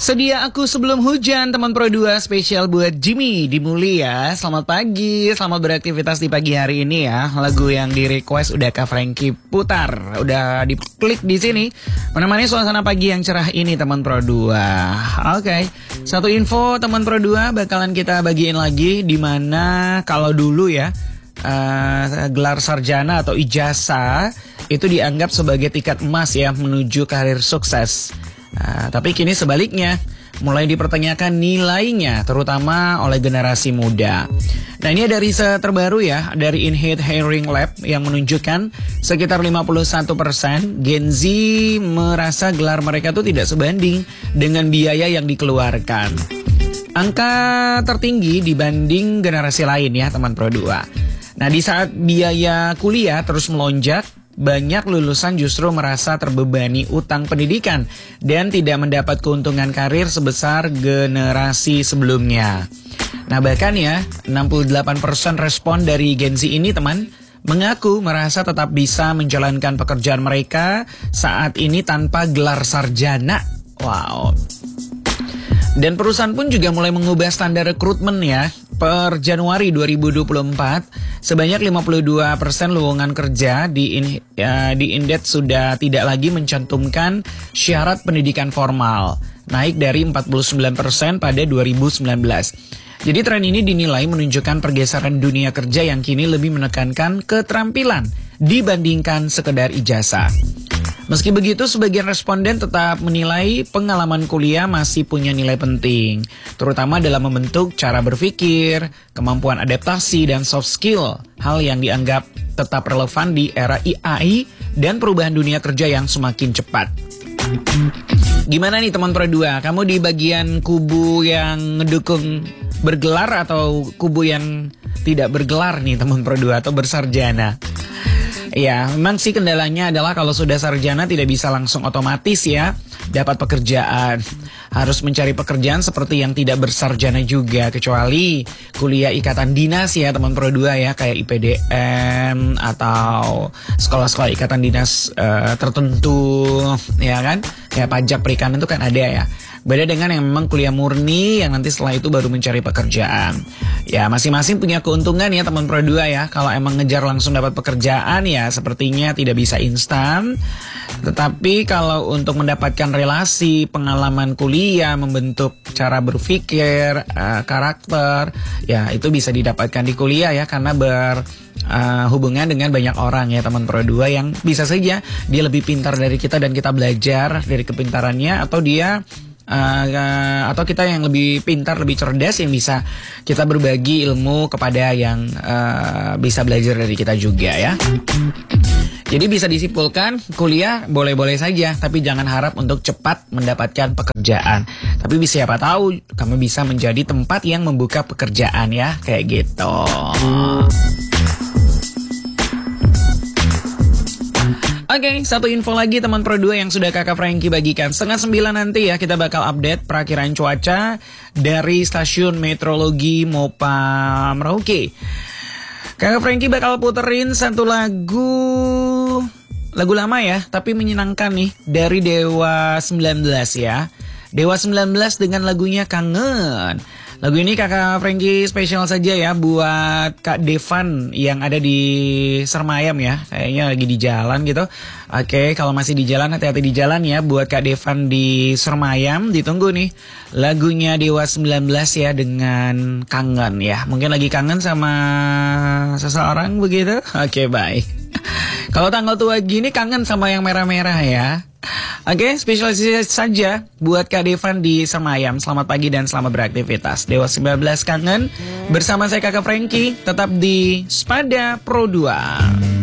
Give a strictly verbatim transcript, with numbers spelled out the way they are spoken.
Sedia aku sebelum hujan, teman Pro dua spesial buat Jimmy di Mulia. Selamat pagi, selamat beraktivitas di pagi hari ini ya. Lagu yang di request udah Kak Frankie putar, udah diklik di sini menemani suasana pagi yang cerah ini teman Pro dua. Oke, okay. Satu info teman Pro dua bakalan kita bagiin lagi, dimana kalau dulu ya uh, gelar sarjana atau ijazah itu dianggap sebagai tiket emas ya menuju karir sukses. Nah, tapi kini sebaliknya, mulai dipertanyakan nilainya, terutama oleh generasi muda. Nah, ini ada riset terbaru ya, dari InHead Hiring Lab yang menunjukkan sekitar lima puluh satu persen Gen Z merasa gelar mereka tuh tidak sebanding dengan biaya yang dikeluarkan. Angka tertinggi dibanding generasi lain ya, teman Pro dua. Nah, di saat biaya kuliah terus melonjak, banyak lulusan justru merasa terbebani utang pendidikan dan tidak mendapat keuntungan karir sebesar generasi sebelumnya. Nah, bahkan ya, enam puluh delapan persen respon dari Gen Z ini teman mengaku merasa tetap bisa menjalankan pekerjaan mereka saat ini tanpa gelar sarjana. Wow. Dan perusahaan pun juga mulai mengubah standar rekrutmen ya. Per Januari dua ribu dua puluh empat, sebanyak lima puluh dua persen lowongan kerja di, in, ya, di Indeed sudah tidak lagi mencantumkan syarat pendidikan formal, naik dari empat puluh sembilan persen pada dua ribu sembilan belas. Jadi tren ini dinilai menunjukkan pergeseran dunia kerja yang kini lebih menekankan keterampilan dibandingkan sekedar ijazah. Meski begitu, sebagian responden tetap menilai pengalaman kuliah masih punya nilai penting, terutama dalam membentuk cara berpikir, kemampuan adaptasi, dan soft skill, hal yang dianggap tetap relevan di era A I dan perubahan dunia kerja yang semakin cepat. Gimana nih teman Pro dua, kamu di bagian kubu yang ngedukung bergelar atau kubu yang tidak bergelar nih teman Pro dua atau bersarjana? Ya, memang sih kendalanya adalah kalau sudah sarjana tidak bisa langsung otomatis ya dapat pekerjaan. Harus mencari pekerjaan seperti yang tidak bersarjana juga, kecuali kuliah ikatan dinas ya teman Pro dua ya, kayak I P D N atau sekolah-sekolah ikatan dinas uh, tertentu ya kan, kayak pajak perikanan itu kan ada ya. Beda dengan yang memang kuliah murni yang nanti setelah itu baru mencari pekerjaan. Ya, masing-masing punya keuntungan ya teman Pro dua ya. Kalau emang ngejar langsung dapat pekerjaan ya sepertinya tidak bisa instan. Tetapi kalau untuk mendapatkan relasi, pengalaman kuliah, membentuk cara berpikir, uh, karakter, ya itu bisa didapatkan di kuliah ya, karena berhubungan uh, dengan banyak orang ya teman Pro dua yang bisa saja dia lebih pintar dari kita dan kita belajar dari kepintarannya, atau dia Uh, uh, atau kita yang lebih pintar, lebih cerdas yang bisa kita berbagi ilmu kepada yang uh, bisa belajar dari kita juga ya. Jadi bisa disimpulkan kuliah boleh-boleh saja, tapi jangan harap untuk cepat mendapatkan pekerjaan. Tapi bisa siapa tahu kamu bisa menjadi tempat yang membuka pekerjaan ya, kayak gitu. Oke, okay, satu info lagi teman Pro dua yang sudah Kakak Frankie bagikan. Setengah sembilan nanti ya kita bakal update perakiran cuaca dari stasiun meteorologi Mopa Merauke. Kakak Frankie bakal puterin satu lagu, lagu lama ya, tapi menyenangkan nih, dari Dewa sembilan belas ya. Dewa sembilan belas dengan lagunya Kangen. Lagu ini Kakak Frankie spesial saja ya buat Kak Devan yang ada di Sermayam ya. Kayaknya lagi di jalan gitu. Oke, kalau masih di jalan hati-hati di jalan ya. Buat Kak Devan di Sermayam, ditunggu nih lagunya Dewa sembilan belas ya dengan Kangen ya. Mungkin lagi kangen sama seseorang begitu. Oke, baik. Kalau tanggal tua gini kangen sama yang merah-merah ya. Oke, spesial saja buat Kak Devan di Semayam. Selamat pagi dan selamat beraktivitas. Dewa sembilan belas Kangen bersama saya Kakak Frankie, tetap di Spada Pro dua.